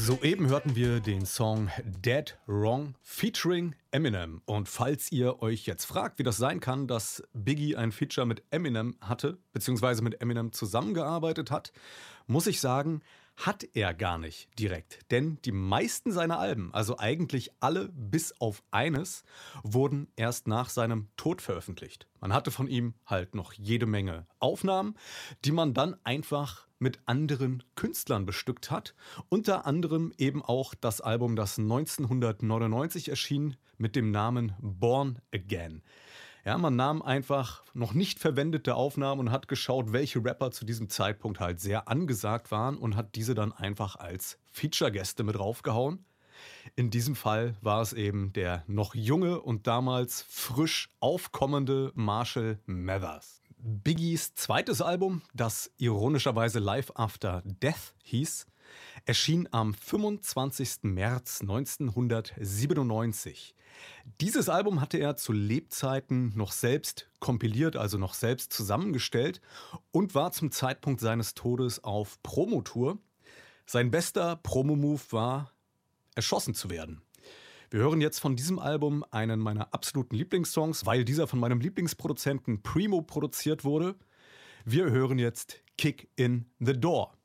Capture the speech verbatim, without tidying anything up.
Soeben hörten wir den Song Dead Wrong featuring Eminem. Und falls ihr euch jetzt fragt, wie das sein kann, dass Biggie ein Feature mit Eminem hatte, beziehungsweise mit Eminem zusammengearbeitet hat, muss ich sagen, hat er gar nicht direkt. Denn die meisten seiner Alben, also eigentlich alle bis auf eines, wurden erst nach seinem Tod veröffentlicht. Man hatte von ihm halt noch jede Menge Aufnahmen, die man dann einfach mit anderen Künstlern bestückt hat. Unter anderem eben auch das Album, das neunzehnhundertneunundneunzig erschien, mit dem Namen Born Again. Ja, man nahm einfach noch nicht verwendete Aufnahmen und hat geschaut, welche Rapper zu diesem Zeitpunkt halt sehr angesagt waren und hat diese dann einfach als Feature-Gäste mit raufgehauen. In diesem Fall war es eben der noch junge und damals frisch aufkommende Marshall Mathers. Biggies zweites Album, das ironischerweise Life After Death hieß, erschien am fünfundzwanzigsten März neunzehnhundertsiebenundneunzig. Dieses Album hatte er zu Lebzeiten noch selbst kompiliert, also noch selbst zusammengestellt und war zum Zeitpunkt seines Todes auf Promotour. Sein bester Promo-Move war, erschossen zu werden. Wir hören jetzt von diesem Album einen meiner absoluten Lieblingssongs, weil dieser von meinem Lieblingsproduzenten Primo produziert wurde. Wir hören jetzt Kick in the Door.